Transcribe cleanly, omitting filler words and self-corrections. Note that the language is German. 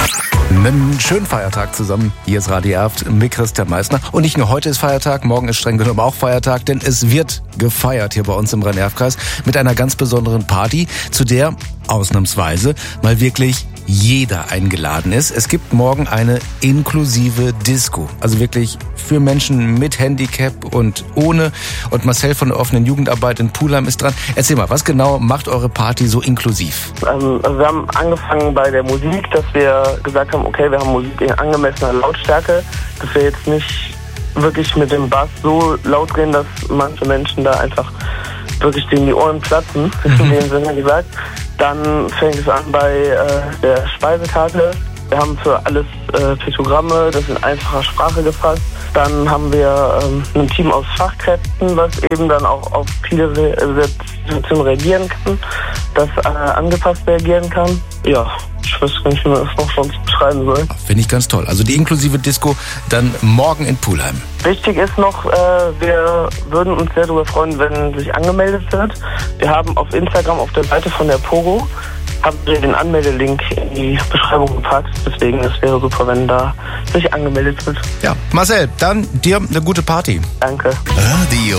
Einen schönen Feiertag zusammen. Hier ist Radio Erft mit Christian Meissner. Und nicht nur heute ist Feiertag, morgen ist streng genommen auch Feiertag, denn es wird gefeiert hier bei uns im Rhein-Erft-Kreis mit einer ganz besonderen Party, zu der ausnahmsweise mal wirklich jeder eingeladen ist. Es gibt morgen eine inklusive Disco. Also wirklich für Menschen mit Handicap und ohne. Und Marcel von der offenen Jugendarbeit in Pulheim ist dran. Erzähl mal, was genau macht eure Party so inklusiv? Also wir haben angefangen bei der Musik, dass wir gesagt haben, okay, wir haben Musik in angemessener Lautstärke, dass wir jetzt nicht wirklich mit dem Bass so laut drehen, dass manche Menschen da einfach wirklich denen die Ohren platzen, in dem Sinne gesagt. Dann fängt es an bei der Speisekarte. Wir haben für alles Piktogramme, das in einfacher Sprache gefasst. Dann haben wir ein Team aus Fachkräften, was eben dann auch auf viele Situationen reagieren kann, das angepasst reagieren kann. Ja, ich weiß gar nicht, wie man das noch sonst beschreiben soll. Finde ich ganz toll. Also die inklusive Disco dann morgen in Pulheim. Wichtig ist noch, wir würden uns sehr darüber freuen, wenn sich angemeldet wird. Wir haben auf Instagram auf der Seite von der Pogo haben wir den Anmeldelink in die Beschreibung gepackt. Deswegen es wäre super, wenn da sich angemeldet wird. Ja, Marcel, dann dir eine gute Party. Danke. Radio